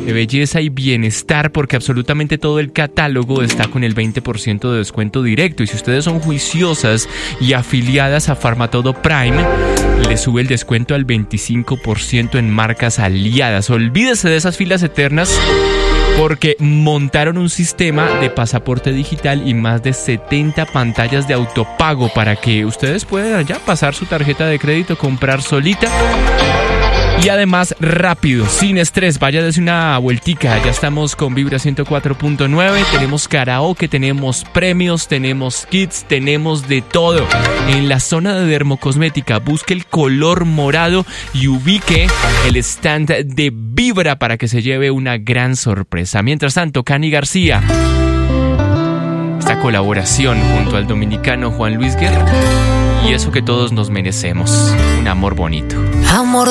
de belleza y bienestar, porque absolutamente todo el catálogo está con el 20% de descuento directo. Y si ustedes son juiciosas y afiliadas a Farmatodo Prime, les sube el descuento al 25% en marcas aliadas. Olvídese de esas filas eternas, porque montaron un sistema de pasaporte digital y más de 70 pantallas de autopago para que ustedes puedan allá pasar su tarjeta de crédito, comprar solita. Y además rápido, sin estrés, vaya desde una vueltica. Ya estamos con Vibra 104.9, tenemos karaoke, tenemos premios, tenemos kits, tenemos de todo. En la zona de dermocosmética, busque el color morado y ubique el stand de Vibra para que se lleve una gran sorpresa. Mientras tanto, Cani García, esta colaboración junto al dominicano Juan Luis Guerra, y eso que todos nos merecemos, un amor bonito. Amor